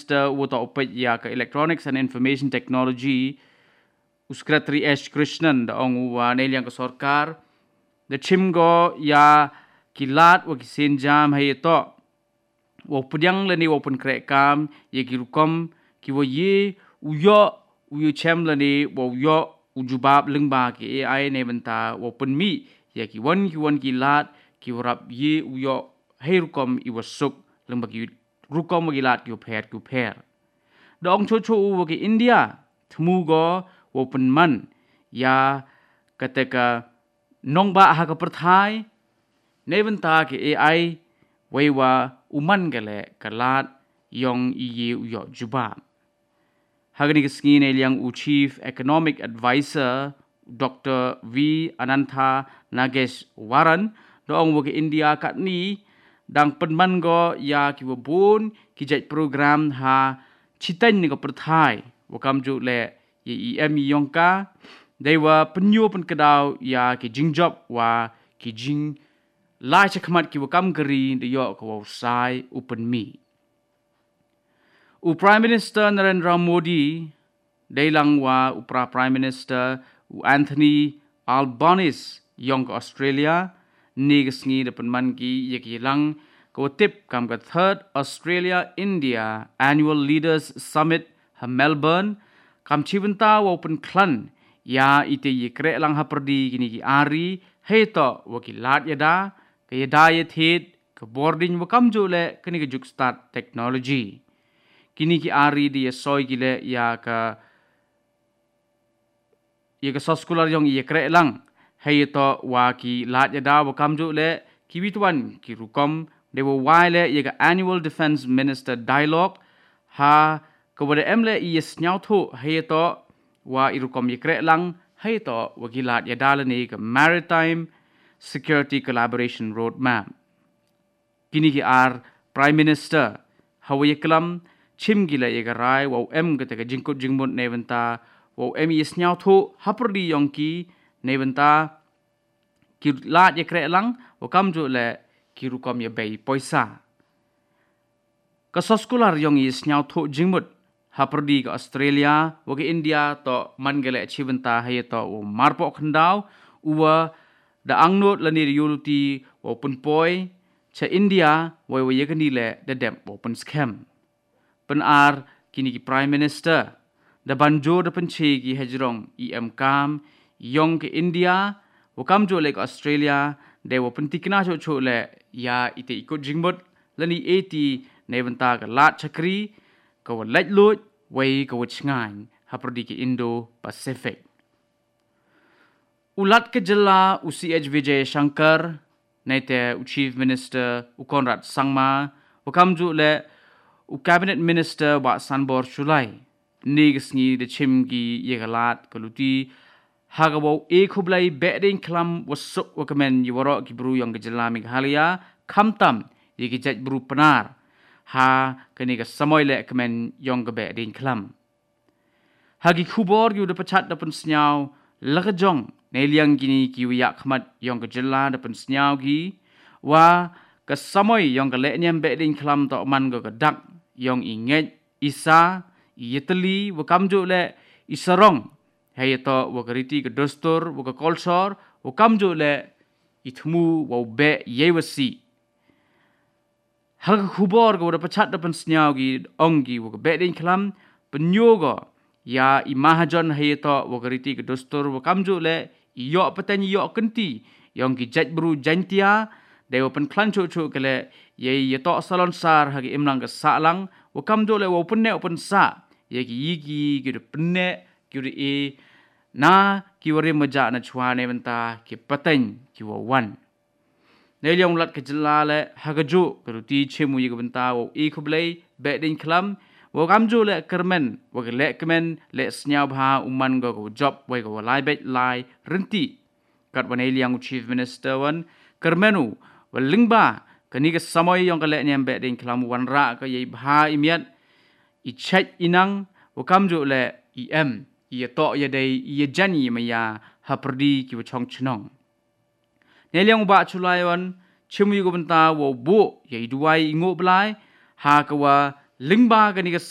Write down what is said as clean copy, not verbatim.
Minister Wota Opet ya ke Electronics and Information Technology Secretary H. Krishnan da ong wa neliang ke sorkar da chimgo ya kilat wa kisin jam hai to wa pudyang lani wa pun krek kam ye kirukom ki wa ye uyo chem lani wa uyo ujubab lengba ki AI ne benta wa pun mi ye ki wan kilat ki warap ye uyo hai rukom I wasuk lengba ki rukom wa kilat ki per da ong cho wa ki India thmu go wa pun man ya kateka nongba ha ka perthai ne benta ki AI waiwa uman gale kalat yong iye uyo jubab hagani kesngi ne liang Chief Economic Advisor Dr. V. Anantha Nagesh Waran doong wagi India kat ni dang penman go ya ki wabun ki jaj program ha chitan ni ko perthai wakam ju le ye EM yongka dewa penyu pen kedau ya ki jingjob wa ki jing lai chakmat ki wakam geri de yo ko sai upen mi Prime Minister Narendra Modi deilang wa Prime Minister Anthony Albanese yong Australia ni gesngi depan man ki ye ki lang ko tip kam ka third Australia India Annual Leaders Summit ha Melbourne kam chibenta wa open klan ya ite ye kre lang ha perdi kini ki ari heto wa ki lat yada ke yadayet hit ke boarding wa kam jule kini ke juk start technology kini ki ari di soy gile ya ka soskular yong ye kre lang heto wa ki lat yada wa kam jule ki witwan ki rukom de wa wile ye ka annual defense minister dialogue ha ko wada emle ye snyau tho heto wa irukom ye kre lang heto wa ki lat yada le ni ka maritime security collaboration roadmap kini ki prime minister hawa ye klam chim gila ye garai wa ke te jingkut jingmut neventa wa yes nyau tho haperdi yongki neventa ki lat ye kre lang wa kam ju le ki rukom ye bei poisa ka soskular yong yes nyau tho jingmut haperdi ka Australia wa ke India to man gele chiventa haye to marpo khandau uwa da angnot lani yuluti wa pun poi cha India wa ye kani le da dem open scam pen kini ki prime minister da banjo da penche ki hejrong EM kam yong ke India wa kam jo le Australia de wa pen tikna cho le ya ite ikut jingbot lani 80 neventa ka lat chakri ka wa laj lut wai ka wa chngai haprodi ki Indo Pacific ulat ke jela UCH Vijay Shankar nete Chief Minister Konrad Sangma wa kam jo le Cabinet Minister wa Sanbor Chulai ni gesngi de chimgi yegalat kaluti hagawo kublai beding klam wasuk wakamen yiwaro ki bru yang gejelami halia kamtam yegi jaj bru penar ha kani ka samoy le kemen yang ge beding klam hagi khubor yu de pachat da pen snyau lagajong neliang gini ki wiyak khmat yang gejela da pen snyau gi wa ka samoy yang ge le nyam beding klam to man go dak yang inget isa yeteli wakam jo le isarong hayato wakariti ke dostor waka kolsor wakam jo le ithmu wa be yewasi hal khubor go pachat dapan snyau gi ongi waka be din klam penyogo ya imahajon hayato wakariti ke dostor wakam jo le yo patan yo kenti yang gi jaj bru jantia dewa pen klancho cho kele ye yeto salon sar hagi imlang ke salang wakam dole wa penne open sa ye ki yigi ki penne ki e na ki wore maja na chwane benta ki pateng ki wa wan ne lyong lat ke jelale hagajo keruti chemu ye benta wo kublai beding klam wakam dole kermen wa le kemen le snyau bha uman go job wa go lai bet lai renti kat wan lyong Chief Minister wan kermenu walingba kani ke samoy yang kale nyam beding klam wan ra ka ye bha imiat ichat inang wakam jo le EM ye to ye dei ye jani maya haperdi ki wachong chnong neliang ba chulai wan chimui go benta wo bo ye duai ngo blai ha ka wa lingba kani ke